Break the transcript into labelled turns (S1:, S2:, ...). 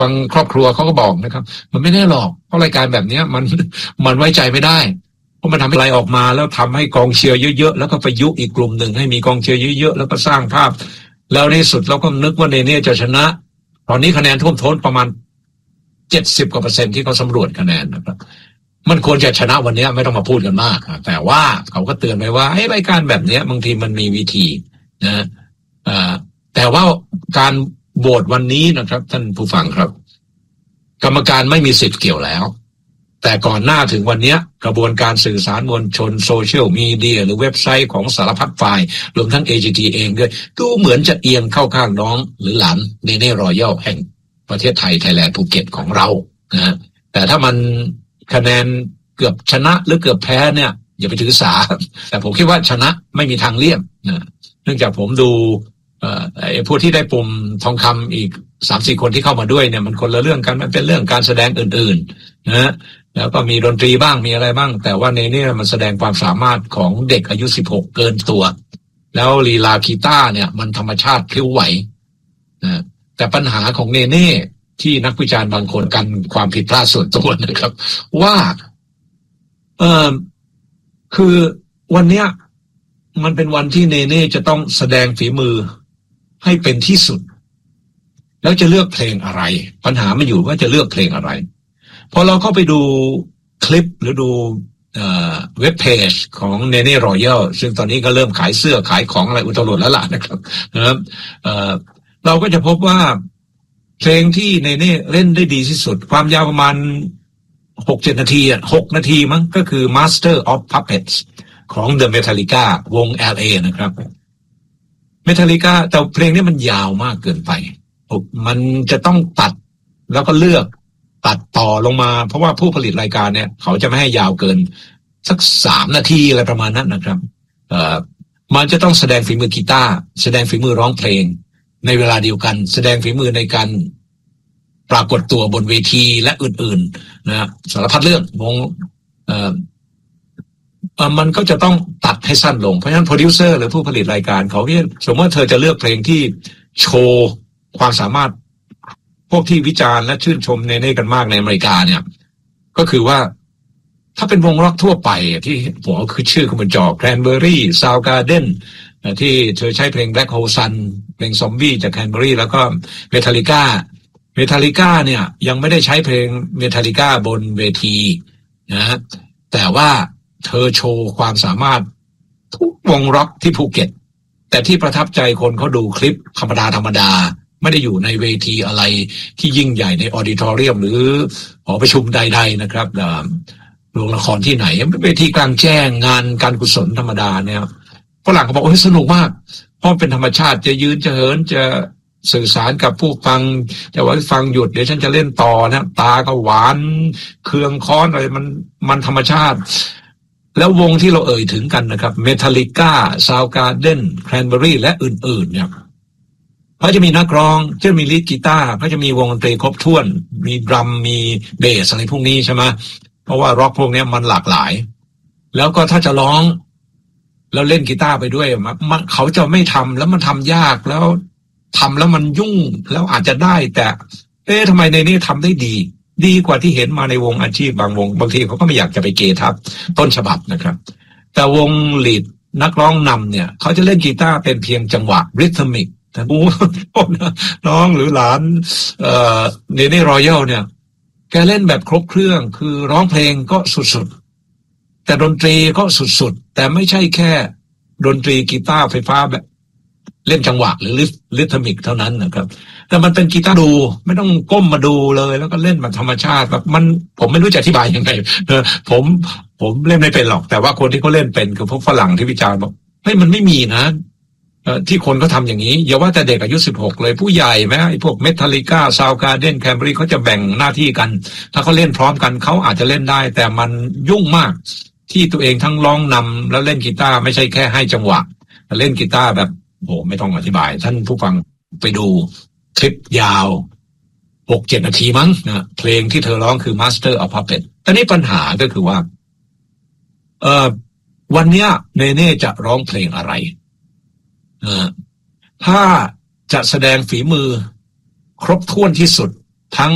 S1: บางครอบครัวเขาก็บอกนะครับมันไม่แน่หรอกเพราะรายการแบบนี้มันไว้ใจไม่ได้เพราะมันทำให้อะไรออกมาแล้วทำให้กองเชียร์เยอะๆแล้วก็ไปยุอีกกลุ่มหนึ่งให้มีกองเชียร์เยอะๆแล้วก็สร้างภาพแล้วในสุดเราก็นึกว่าเนเน่จะชนะตอนนี้คะแนนท่วมท้นประมาณ70%กว่าที่เขาสำรวจคะแนนนะครับมันควรจะชนะวันนี้ไม่ต้องมาพูดกันมากแต่ว่าเขาก็เตือนไว้ว่ารายการแบบนี้บางทีมันมีวิธีนะแต่ว่าการโหวตวันนี้นะครับท่านผู้ฟังครับกรรมการไม่มีสิทธิ์เกี่ยวแล้วแต่ก่อนหน้าถึงวันนี้กระบวนการสื่อสารมวลชนโซเชียลมีเดียหรือเว็บไซต์ของสารพัดฝ่ายรวมทั้ง AGT เองด้วยดูเหมือนจะเอียงเข้าข้างน้องหรือหลานเนเน่รอยัลแห่งประเทศไทยไทยแลนด์ภูเก็ตของเรานะแต่ถ้ามันคะแนนเกือบชนะหรือเกือบแพ้เนี่ยอย่าไปถือสาแต่ผมคิดว่าชนะไม่มีทางเลี่ยงนะเนื่องจากผมดูผู้ที่ได้ปุ่มทองคำอีก 3-4 คนที่เข้ามาด้วยเนี่ยมันคนละเรื่องกันมันเป็นเรื่องการแสดงอื่นๆนะแล้วก็มีดนตรีบ้างมีอะไรบ้างแต่ว่าในนี้มันแสดงความสามารถของเด็กอายุ16เกินตัวแล้วลีลากีตาร์เนี่ยมันธรรมชาติพลิ้วไหวนะแต่ปัญหาของเนเน่ที่นักวิจารณ์บางคนกันความผิดพลาดส่วนตัวนะครับว่าคือวันเนี้ยมันเป็นวันที่เนเน่จะต้องแสดงฝีมือให้เป็นที่สุดแล้วจะเลือกเพลงอะไรปัญหามันอยู่ว่าจะเลือกเพลงอะไรพอเราเข้าไปดูคลิปหรือดูเว็บเพจของเนเน่รอยัลซึ่งตอนนี้ก็เริ่มขายเสื้อขายของอะไรอุตลุดแล้วล่ะนะครับเราก็จะพบว่าเพลงที่เนเน่เล่นได้ดีที่สุดความยาวประมาณ 6-7 นาที6 นาทีมั้งก็คือ Master of Puppets ของ The Metallica วง LA นะครับ Metallica แต่เพลงนี้มันยาวมากเกินไปมันจะต้องตัดแล้วก็เลือกตัดต่อลงมาเพราะว่าผู้ผลิตรายการเนี่ยเขาจะไม่ให้ยาวเกินสัก3 นาทีอะไรประมาณนั้นนะครับมันจะต้องแสดงฝีมือกีตาร์แสดงฝีมือร้องเพลงในเวลาเดียวกันแสดงฝีมือในการปรากฏตัวบนเวทีและอื่นๆนะสารพัดเรื่องวงมันก็จะต้องตัดให้สั้นลงเพราะฉะนั้นโปรดิวเซอร์หรือผู้ผลิตรายการเขาเนี่ยสมมติว่าเธอจะเลือกเพลงที่โชว์ความสามารถพวกที่วิจารณ์และชื่นชมเนเน่กันมากในอเมริกาเนี่ยก็คือว่าถ้าเป็นวงร็อกทั่วไปที่หัวคือชื่อคุณจอแครนเบอรี่ซาวการ์เดนที่เธอใช้เพลง Black Hole Sun เพลงซอมบี้จากแคนเบอรี่แล้วก็เมทัลลิก้าเนี่ยยังไม่ได้ใช้เพลงเมทัลลิก้าบนเวทีนะแต่ว่าเธอโชว์ความสามารถทุกวงร็อกที่ภูเก็ตแต่ที่ประทับใจคนเขาดูคลิปธรรมดาไม่ได้อยู่ในเวทีอะไรที่ยิ่งใหญ่ในออดิทอเรียมหรือหอประชุมใดๆนะครับโรงละครที่ไหนเวทีกลางแจ้งงานการกุศลธรรมดาเนี่ยฝรั่งเขาบอกโอ้ยสนุกมากเพราะเป็นธรรมชาติจะยืนจะเหินจะสื่อสารกับผู้ฟังจะว่าฟังหยุดเดี๋ยวฉันจะเล่นต่อนะตาก็หวานเครืองค้อนอะไรมันธรรมชาติแล้ววงที่เราเอ่ยถึงกันนะครับเมทัลลิก้าซาวการ์เดนแครนเบอรี่และอื่นๆเนี่ยเขาจะมีนักร้องจะมีลีดกีตาร์เขาจะมีวงดนตรีครบถ้วนมีดรัมมีเบสอะไรพวกนี้ใช่ไหมเพราะว่าร็อกพวกนี้มันหลากหลายแล้วก็ถ้าจะร้องแล้วเล่นกีตาร์ไปด้วยเขาจะไม่ทำแล้วมันทำยากแล้วทำแล้วมันยุ่งแล้วอาจจะได้แต่ทำไมในนี้ทำได้ดีกว่าที่เห็นมาในวงอาชีพบางวงบางทีเขาก็ไม่อยากจะไปเกทับต้นฉบับนะครับแต่วงลีดนักร้องนำเนี่ยเขาจะเล่นกีตาร์เป็นเพียงจังหวะริทึมิกแต่น้องหรือหลานเนเน่รอยัลเนี่ยแกเล่นแบบครบเครื่องคือร้องเพลงก็สุดๆแต่ดนตรีก็สุดๆแต่ไม่ใช่แค่ดนตรีกีตาร์ไฟฟ้าแบบเล่นจังหวะหรือริทึมิกเท่านั้นนะครับแต่มันเป็นกีตาร์ดูไม่ต้องก้มมาดูเลยแล้วก็เล่นแบบธรรมชาติแบบมันผมไม่รู้จะอธิบายยังไงผมเล่นไม่เป็นหรอกแต่ว่าคนที่เขาเล่นเป็นคือพวกฝรั่งที่วิจารณ์บอกเฮ้ยมันไม่มีนะที่คนเขาทำอย่างนี้อย่าว่าแต่เด็กอายุ16เลยผู้ใหญ่ไหมไอ้พวกเมทัลลิก้าซาวการ์เดนแคมเบอรี่เขาจะแบ่งหน้าที่กันถ้าเขาเล่นพร้อมกันเขาอาจจะเล่นได้แต่มันยุ่งมากที่ตัวเองทั้งร้องนำแล้วเล่นกีตาร์ไม่ใช่แค่ให้จังหวะเล่นกีตาร์แบบโหไม่ต้องอธิบายท่านผู้ฟังไปดูคลิปยาว 6-7 นาทีมั้งนะเพลงที่เธอร้องคือ Master of Puppets แต่นี่ปัญหาก็คือว่าวันเนี้ยเนเน่จะร้องเพลงอะไรถ้าจะแสดงฝีมือครบถ้วนที่สุดทั้ง